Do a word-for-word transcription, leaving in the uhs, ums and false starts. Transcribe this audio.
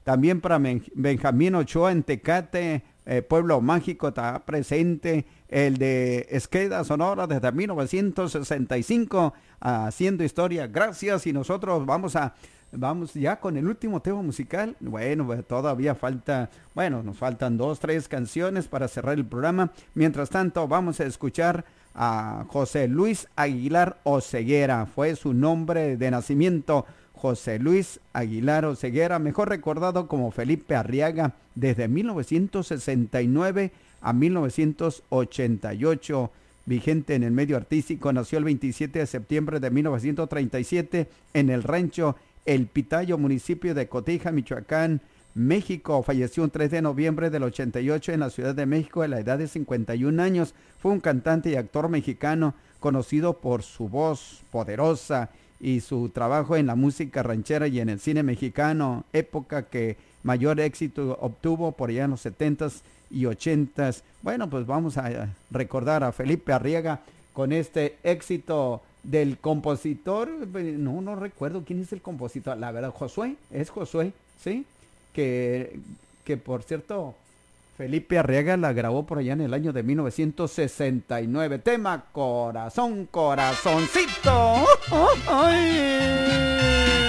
También para Benjamín Ochoa en Tecate, eh, Pueblo Mágico, está presente. El de Esqueda, Sonora, desde mil novecientos sesenta y cinco, haciendo historia. Gracias, y nosotros vamos a, vamos ya con el último tema musical. Bueno, pues todavía falta, bueno, nos faltan dos, tres canciones para cerrar el programa. Mientras tanto, vamos a escuchar a José Luis Aguilar Oseguera. Fue su nombre de nacimiento, José Luis Aguilar Oseguera, mejor recordado como Felipe Arriaga, desde mil novecientos sesenta y nueve a mil novecientos ochenta y ocho, vigente en el medio artístico. Nació el veintisiete de septiembre de mil novecientos treinta y siete en el rancho El Pitayo, municipio de Cotija, Michoacán, México. Falleció un tres de noviembre del ochenta y ocho en la Ciudad de México a la edad de cincuenta y un años. Fue un cantante y actor mexicano conocido por su voz poderosa y su trabajo en la música ranchera y en el cine mexicano, época que mayor éxito obtuvo por allá en los setentas y ochentas. Bueno, pues vamos a recordar a Felipe Arriaga con este éxito del compositor. No, no recuerdo quién es el compositor, la verdad. Josué, es Josué, ¿sí? Que, que por cierto, Felipe Arriaga la grabó por allá en el año de mil novecientos sesenta y nueve. Tema Corazón, Corazoncito. ¡Ay!